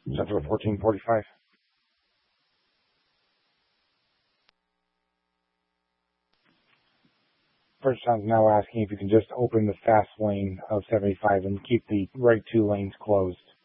Central 1445. First one's now asking if you can just open the fast lane of 75 and keep the right 2 lanes closed.